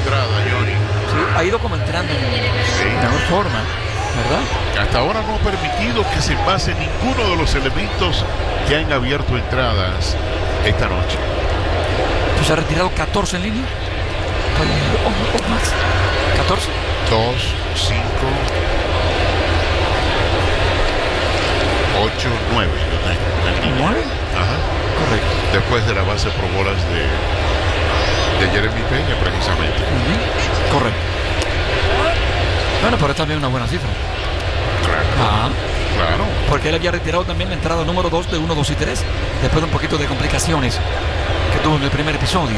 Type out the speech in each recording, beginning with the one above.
entrada, Johnny. Sí, ha ido como entrando en mejor forma, ¿verdad? Hasta ahora no ha permitido que se pase ninguno de los elementos que han abierto entradas esta noche. Pues ha retirado 14 en línea. O más. 14. 2, 5, 8, 9. 9. Ajá. Correcto. Después de la base por bolas de Jeremy Peña, precisamente. Correcto. Bueno, pero es también una buena cifra. Claro. Claro. Porque él había retirado también la entrada número 2 de 1, 2 y 3, después de un poquito de complicaciones que tuvo en el primer episodio.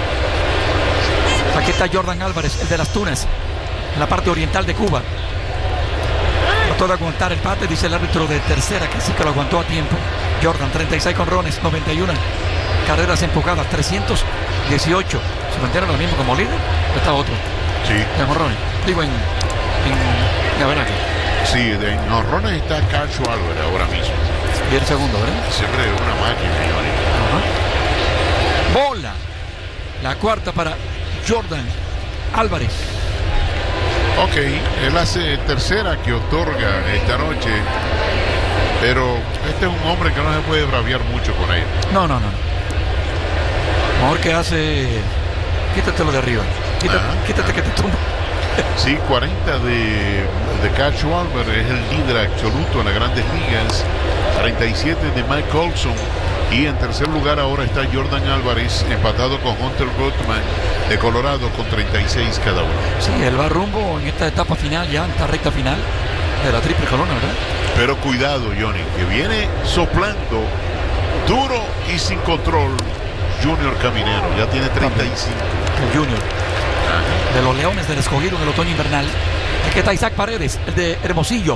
Aquí está Jordan Álvarez, el de las Tunas, en la parte oriental de Cuba. Trató de aguantar el bate, dice el árbitro de tercera, que sí que lo aguantó a tiempo. Jordan, 36 jonrones, 91 carreras empujadas, 318. ¿Se mantiene lo mismo como líder? ¿O está otro? Sí. En jonrones. Digo, en Gabenaque. Sí, en jonrones está Cacho Álvarez ahora mismo. Y el segundo, ¿verdad? Siempre una máquina, Johnny. Bola. La cuarta para Jordan Álvarez. Ok, él hace tercera que otorga esta noche, pero este es un hombre que no se puede braviar mucho con él. No. Mejor que hace. Quítatelo de arriba. Quítate que te tumba. Sí, 40 de Cacho Álvarez, es el líder absoluto en las grandes ligas. 37 de Mike Olson. Y en tercer lugar ahora está Jordan Álvarez, empatado con Hunter Goodman de Colorado con 36 cada uno. Sí, él va rumbo en esta etapa final, ya en esta recta final de la triple corona, ¿verdad? Pero cuidado, Johnny, que viene soplando duro y sin control Junior Caminero, ya tiene 35. El Junior. De los Leones del Escogido en el otoño invernal. Aquí está Isaac Paredes, el de Hermosillo.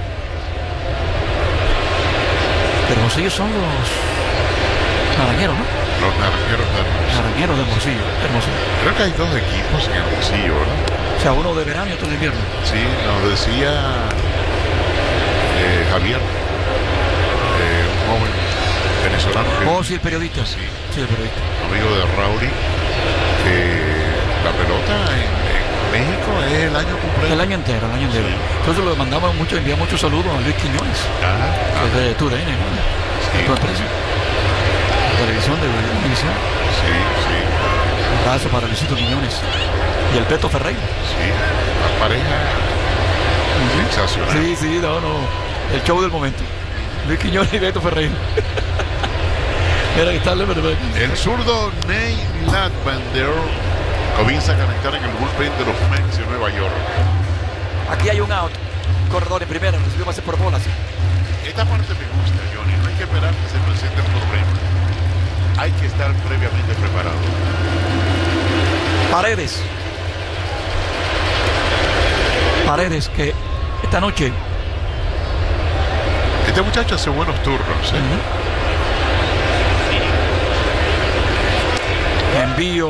Hermosillo son los Naranjeros, ¿no? Los Naranjeros de Hermosillo. Naranjeros de Hermosillo. Creo que hay dos equipos en Hermosillo, ¿verdad? O sea, uno de verano y otro de invierno. Sí, nos decía Javier, un joven venezolano que, Sí, el periodista. Sí, el periodista. amigo de Rauri, que la pelota en México es el año completo. El año entero. Sí. Entonces lo mandamos mucho, enviamos muchos saludos a Luis Quiñones, que es de TUDN, ¿no? Sí. Tu empresa. Televisión de Univisión. Sí. Un abrazo para Luisito Quiñones y el Beto Ferreira. Sí, la pareja sensacional. Sí, no. El show del momento. Luis Quiñones y Beto Ferreira. Mira que está el zurdo Nate Latvander comienza a calentar en el bullpen de los Mets de Nueva York. Aquí hay un out. Corredor en primera, recibió base por bolas. Esta parte me gusta, Johnny. No hay que esperar que se presente el problema. Hay que estar previamente preparado. Paredes, que esta noche. Este muchacho hace buenos turnos, ¿eh? Envío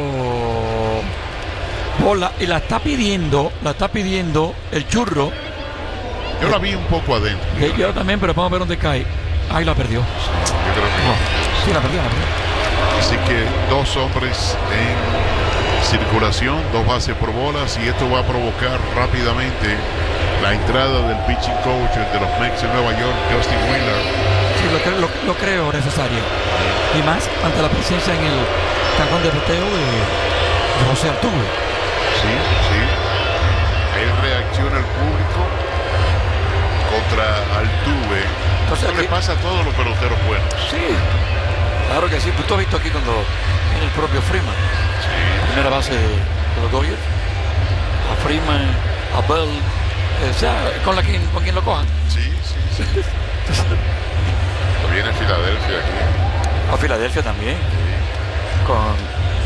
bola y la está pidiendo el Churro. Yo la vi un poco adentro. Yo también, pero vamos a ver dónde cae. Ahí la perdió. Yo creo que no. Sí, la perdió. Así que dos hombres en circulación, dos bases por bolas, y esto va a provocar rápidamente la entrada del pitching coach de los Mets de Nueva York, Justin Wheeler. Sí, lo creo necesario. Y más ante la presencia en el cajón de bateo de José Altuve. Sí. Ahí reacciona el público contra Altuve. Entonces, eso le pasa a todos los peloteros buenos. Sí, claro que sí. Pues tú has visto aquí cuando viene el propio Freeman. Sí. Primera base de los Dodgers. A Freeman, a Bell. O sea, con quien lo cojan. Sí. Viene Filadelfia aquí. A Filadelfia también. Con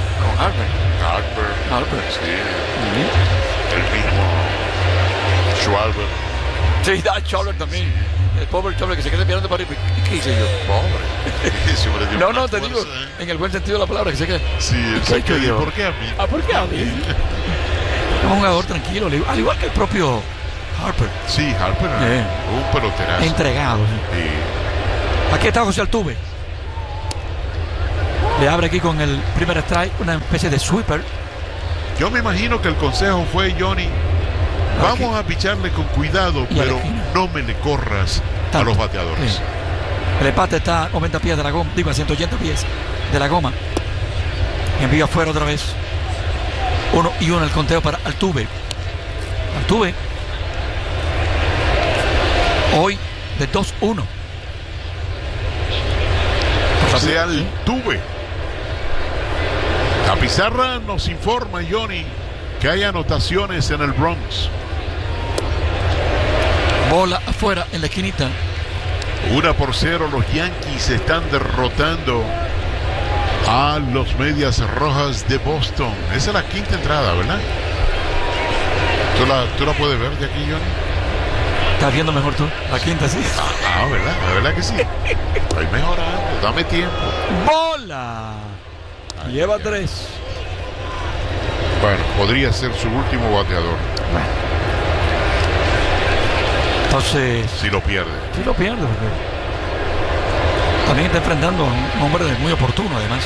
Harper. Sí. El mismo Schwarber. Sí, da Schwarber también. Sí. El pobre Schwarber que se queda mirando para arriba. ¿Y qué hice yo? Pobre. No, te digo, en el buen sentido de la palabra, que se queda. Sí, exacto. ¿Y por qué a mí? ¿Por qué a mí? Es un jugador tranquilo, al igual que el propio Harper. Sí, Harper un peloterazo. Entregado. Sí. Aquí está José Altuve. Le abre aquí con el primer strike, una especie de sweeper. Yo me imagino que el consejo fue, Johnny, vamos a picharle con cuidado, pero no me le corras a los bateadores. Sí. El empate está a 90 pies de la goma, digo a 180 pies de la goma. Envío afuera otra vez. 1-1 el conteo para Altuve. Altuve hoy de 2-1. José Altuve. La pizarra nos informa, Johnny, que hay anotaciones en el Bronx. Bola afuera en la esquinita. 1-0, los Yankees están derrotando a los Medias Rojas de Boston. Esa es la quinta entrada, ¿verdad? ¿Tú la puedes ver de aquí, Johnny? ¿Estás viendo mejor tú? La quinta, sí. ¿Verdad? La verdad que sí. Estoy mejorando, dame tiempo. ¡Bola! Lleva 3. Bueno, podría ser su último bateador. Bueno. Entonces... Si lo pierde. Si lo pierde, porque también está enfrentando a un hombre muy oportuno, además.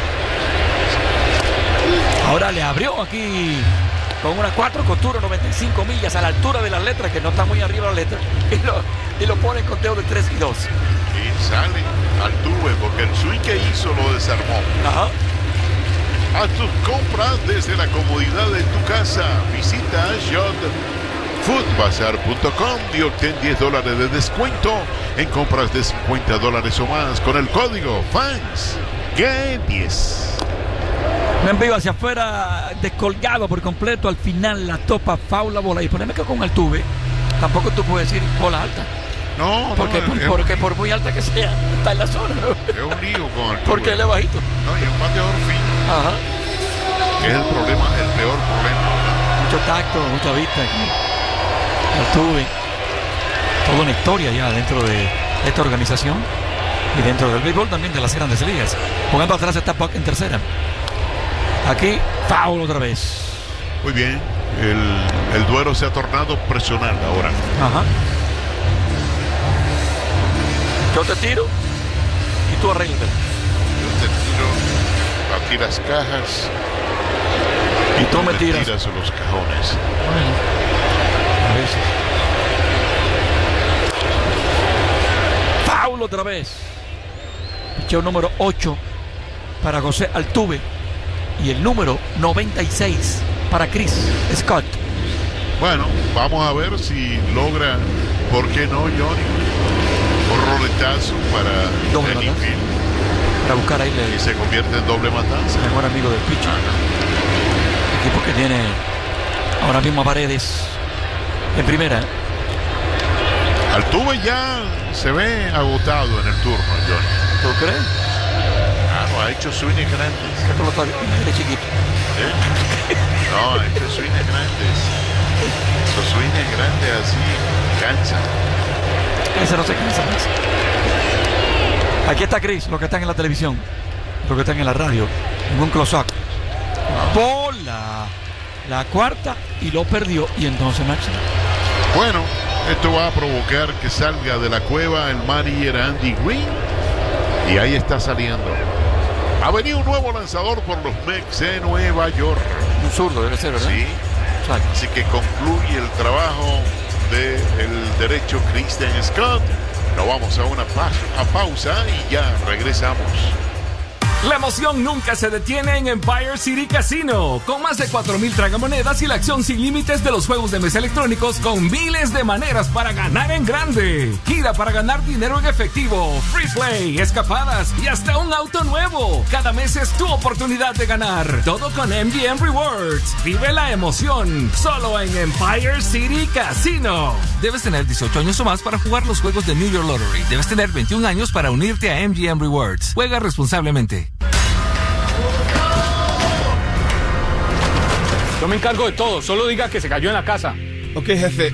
Ahora le abrió aquí con una 4 costuras, 95 millas a la altura de las letras, que no está muy arriba la letra, y lo pone en conteo de 3 y 2. Y sale Altuve, porque el swing que hizo lo desarmó. Ajá. A tus compras desde la comodidad de tu casa. Visita shopfoodbazar.com y obtén $10 de descuento en compras de $50 o más con el código FANS10. Me envío hacia afuera, descolgado por completo. Al final la topa, foul la bola. Y poneme que con Altuve tampoco tú puedes decir bola alta. No, porque por muy alta que sea, está en la zona, ¿no? Es un lío con Altuve. Porque él es bajito. No, y un bateador fino. Ajá. Que es el problema, el peor problema. Mucho tacto, mucha vista aquí. Altuve. Toda una historia ya dentro de esta organización y dentro del béisbol también de las grandes ligas. Jugando atrás está Buck en tercera. Aquí, foul otra vez. Muy bien. El duelo se ha tornado personal ahora. Ajá. Yo te tiro y tú arréglate. Yo te tiro, a ti las cajas y tú me tiras a los cajones. Bueno, a veces. Foul otra vez. Picheo número 8 para José Altuve y el número 96 para Chris Scott. Bueno, vamos a ver si logra, ¿por qué no, Johnny? Un roletazo para el infield. Para buscar ahí y se convierte en doble matanza. El mejor amigo del pitcher. Equipo que tiene ahora mismo a Paredes en primera. Altuve ya se ve agotado en el turno, Johnny. ¿Tú crees? Claro, ha hecho swings grandes. Que tú lo estás viendo, eres chiquito. No, ha hecho swings grandes. Esos swings grandes así cansan. Ese no se cansa más. Aquí está Chris, los que están en la televisión, los que están en la radio, en un close-up. Bola, la cuarta, y lo perdió. Y entonces Máximo. Bueno, esto va a provocar que salga de la cueva el manager Andy Green. Y ahí está saliendo. Ha venido un nuevo lanzador por los Mets de Nueva York. Un zurdo debe ser, ¿verdad? Sí. Exacto. Así que concluye el trabajo del derecho Christian Scott. Nos vamos a una pausa y ya regresamos. La emoción nunca se detiene en Empire City Casino. Con más de 4,000 tragamonedas y la acción sin límites de los juegos de mesa electrónicos con miles de maneras para ganar en grande. Gira para ganar dinero en efectivo, free play, escapadas y hasta un auto nuevo. Cada mes es tu oportunidad de ganar. Todo con MGM Rewards. Vive la emoción solo en Empire City Casino. Debes tener 18 años o más para jugar los juegos de New York Lottery. Debes tener 21 años para unirte a MGM Rewards. Juega responsablemente. Yo me encargo de todo, solo diga que se cayó en la casa. Ok, jefe.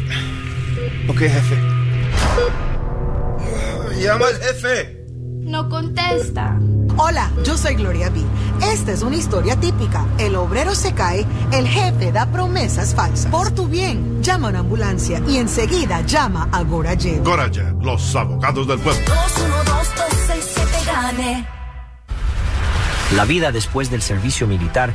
Llama al jefe. No contesta. Hola, yo soy Gloria B. Esta es una historia típica. El obrero se cae, el jefe da promesas falsas. Por tu bien, llama a una ambulancia y enseguida llama a Gorayev. Gorayev, los abogados del pueblo. 212-267-GANE. La vida después del servicio militar